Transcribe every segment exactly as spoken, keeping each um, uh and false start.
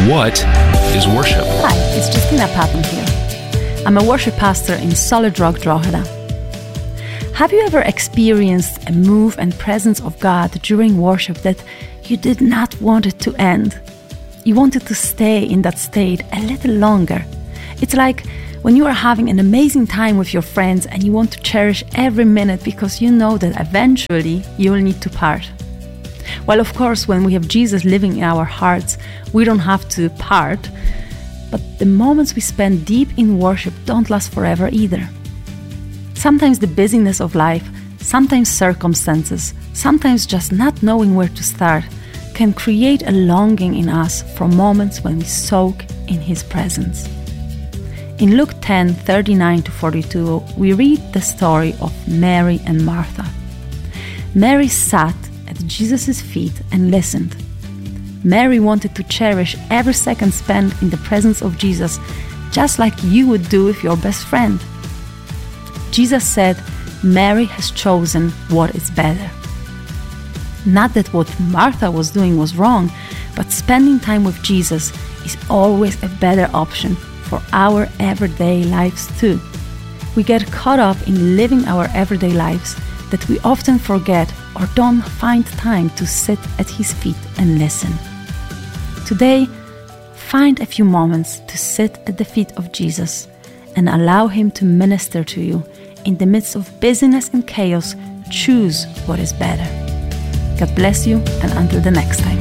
What is worship? Hi, it's Justina Patton here. I'm a worship pastor in Solid Rock, Drogheda. Have you ever experienced a move and presence of God during worship that you did not want it to end? You wanted to stay in that state a little longer. It's like when you are having an amazing time with your friends and you want to cherish every minute because you know that eventually you will need to part. Well, of course, when we have Jesus living in our hearts, we don't have to part, but the moments we spend deep in worship don't last forever either. Sometimes the busyness of life, sometimes circumstances, sometimes just not knowing where to start can create a longing in us for moments when we soak in His presence. In Luke ten, thirty-nine to forty-two, we read the story of Mary and Martha. Mary sat at Jesus' feet and listened. Mary wanted to cherish every second spent in the presence of Jesus, just like you would do with your best friend. Jesus said, Mary has chosen what is better. Not that what Martha was doing was wrong, but spending time with Jesus is always a better option for our everyday lives too. We get caught up in living our everyday lives that we often forget or don't find time to sit at His feet and listen. Today, find a few moments to sit at the feet of Jesus and allow Him to minister to you. In the midst of busyness and chaos, choose what is better. God bless you, and until the next time.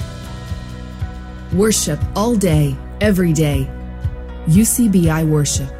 Worship all day, every day. U C B I Worship.